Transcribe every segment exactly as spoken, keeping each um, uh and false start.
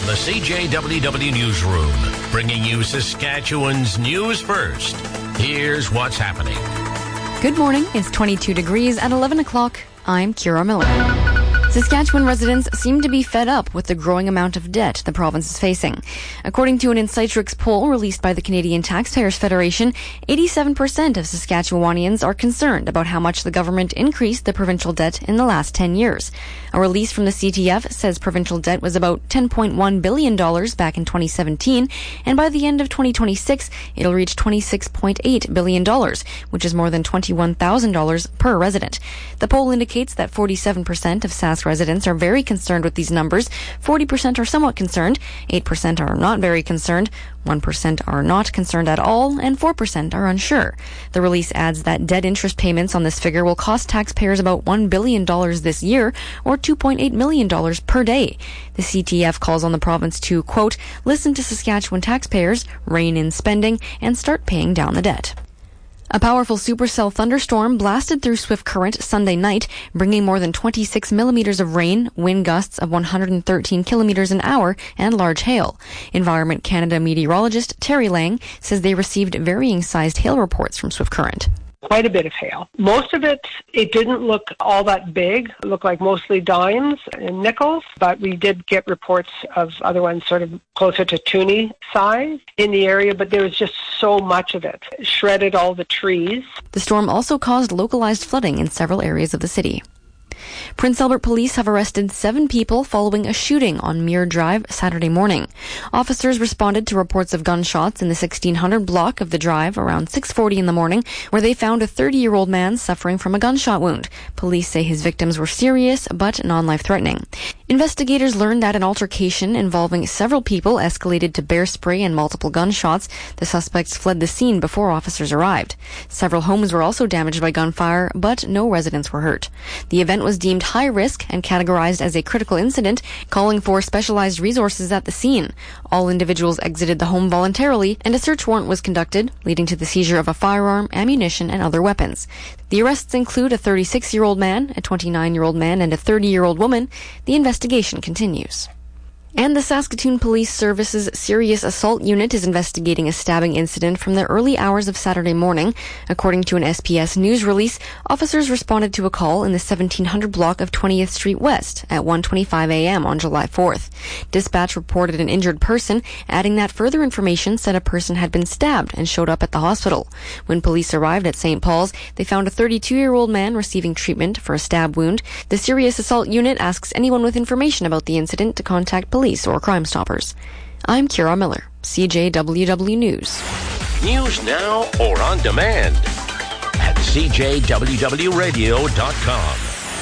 the C J W W Newsroom, bringing you Saskatchewan's news first. Here's what's happening. Good morning. It's twenty-two degrees at eleven o'clock. I'm Kira Miller. Saskatchewan residents seem to be fed up with the growing amount of debt the province is facing. According to an Insightrix poll released by the Canadian Taxpayers Federation, eighty-seven percent of Saskatchewanians are concerned about how much the government increased the provincial debt in the last ten years. A release from the C T F says provincial debt was about ten point one billion dollars back in twenty seventeen, and by the end of twenty twenty-six, it'll reach twenty-six point eight billion dollars, which is more than twenty-one thousand dollars per resident. The poll indicates that forty-seven percent of Sask residents are very concerned with these numbers, forty percent are somewhat concerned, eight percent are not very concerned, one percent are not concerned at all, and four percent are unsure. The release adds that debt interest payments on this figure will cost taxpayers about one billion dollars this year, or two point eight million dollars per day. The C T F calls on the province to, quote, listen to Saskatchewan taxpayers, rein in spending, and start paying down the debt. A powerful supercell thunderstorm blasted through Swift Current Sunday night, bringing more than twenty-six millimeters of rain, wind gusts of one hundred thirteen kilometers an hour, and large hail. Environment Canada meteorologist Terry Lang says they received varying-sized hail reports from Swift Current. Quite a bit of hail. Most of it, it didn't look all that big. It looked like mostly dimes and nickels, but we did get reports of other ones sort of closer to toonie size in the area, but there was just so much of it. It shredded all the trees. The storm also caused localized flooding in several areas of the city. Prince Albert police have arrested seven people following a shooting on Muir Drive Saturday morning. Officers responded to reports of gunshots in the sixteen hundred block of the drive around six forty in the morning, where they found a thirty-year-old man suffering from a gunshot wound. Police say his victims were serious but non-life-threatening. Investigators learned that an altercation involving several people escalated to bear spray and multiple gunshots. The suspects fled the scene before officers arrived. Several homes were also damaged by gunfire, but no residents were hurt. The event was deemed high risk and categorized as a critical incident, calling for specialized resources at the scene. All individuals exited the home voluntarily, and a search warrant was conducted, leading to the seizure of a firearm, ammunition, and other weapons. The arrests include a thirty-six-year-old man, a twenty-nine-year-old man, and a thirty-year-old woman. The investigation continues. And the Saskatoon Police Service's Serious Assault Unit is investigating a stabbing incident from the early hours of Saturday morning. According to an S P S news release, officers responded to a call in the seventeen hundred block of twentieth Street West at one twenty-five a.m. on July fourth. Dispatch reported an injured person, adding that further information said a person had been stabbed and showed up at the hospital. When police arrived at Saint Paul's, they found a thirty-two-year-old man receiving treatment for a stab wound. The Serious Assault Unit asks anyone with information about the incident to contact police or Crime Stoppers. I'm Kira Miller, C J W W News. News now or on demand at c j w w radio dot com.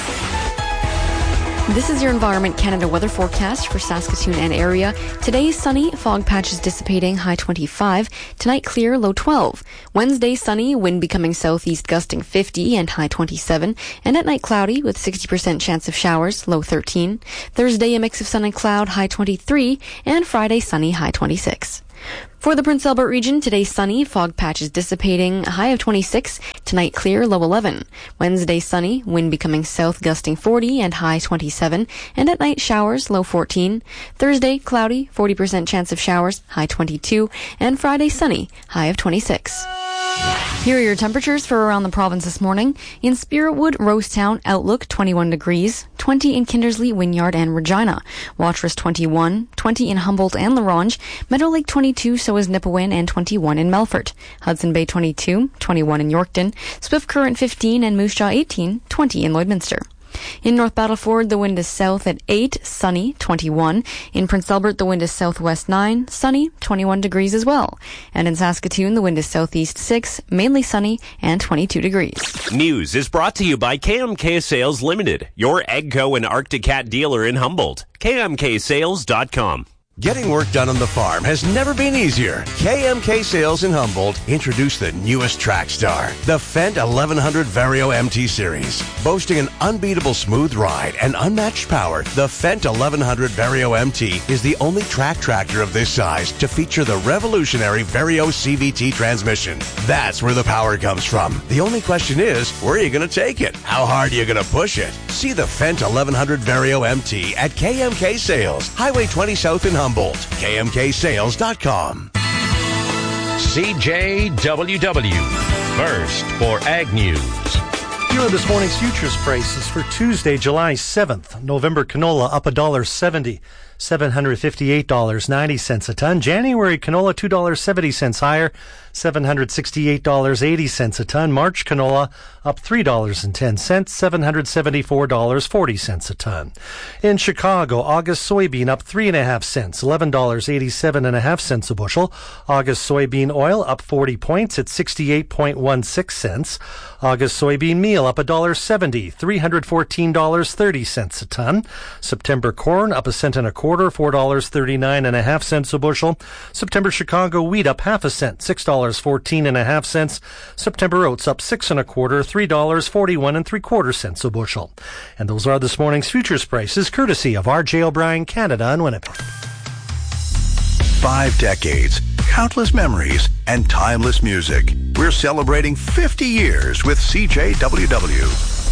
This is your Environment Canada weather forecast for Saskatoon and area. Today, sunny, fog patches dissipating, high twenty-five. Tonight, clear, low twelve. Wednesday, sunny, wind becoming southeast gusting fifty and high twenty-seven. And at night, cloudy with sixty percent chance of showers, low thirteen. Thursday, a mix of sun and cloud, high twenty-three. And Friday, sunny, high twenty-six. For the Prince Albert region, today sunny, fog patches dissipating, high of twenty-six. Tonight clear, low eleven. Wednesday sunny, wind becoming south gusting forty and high twenty-seven. And at night showers, low fourteen. Thursday cloudy, forty percent chance of showers, high twenty-two. And Friday sunny, high of twenty-six. Here are your temperatures for around the province this morning. In Spiritwood, Rosetown, outlook twenty-one degrees, twenty in Kindersley, Wynyard, and Regina. Watrous twenty-one, twenty in Humboldt and La Ronge. Meadow Lake twenty-two, so is Nipawin, and twenty-one in Melfort. Hudson Bay twenty-two, twenty-one in Yorkton. Swift Current fifteen and Moose Jaw eighteen, twenty in Lloydminster. In North Battleford, the wind is south at eight, sunny, twenty-one. In Prince Albert, the wind is southwest nine, sunny, twenty-one degrees as well. And in Saskatoon, the wind is southeast six, mainly sunny, and twenty-two degrees. News is brought to you by K M K Sales Limited, your Egco and Arctic Cat dealer in Humboldt. k m k sales dot com. Getting work done on the farm has never been easier. K M K Sales in Humboldt introduced the newest track star, the Fendt eleven hundred Vario M T Series. Boasting an unbeatable smooth ride and unmatched power, the Fendt eleven hundred Vario M T is the only track tractor of this size to feature the revolutionary Vario C V T transmission. That's where the power comes from. The only question is, where are you going to take it? How hard are you going to push it? See the Fendt eleven hundred Vario M T at K M K Sales, Highway twenty South in Humboldt. Humboldt. K M K sales dot com. C J W W, first for Ag News. Here are this morning's futures prices for Tuesday, July seventh. November canola up one dollar seventy, seven hundred fifty-eight dollars and ninety cents a ton. January canola two dollars and seventy cents higher, seven hundred sixty-eight dollars and eighty cents a ton. March canola up three dollars and ten cents, seven hundred seventy-four dollars and forty cents a ton. In Chicago, August soybean up three point five cents, eleven dollars and eighty-seven cents a bushel. August soybean oil up forty points at sixty-eight point one six cents. August soybean meal up one dollar seventy, three hundred fourteen dollars and thirty cents a ton. September corn up a cent and a quarter, four dollars and thirty-nine cents a bushel. September Chicago wheat up half a cent, six dollars and fourteen cents. September oats up six and a quarter, three dollars and forty-one and three quarter cents a bushel. And those are this morning's futures prices, courtesy of R J O'Brien Canada in Winnipeg. Five decades, countless memories, and timeless music. We're celebrating fifty years with C J W W.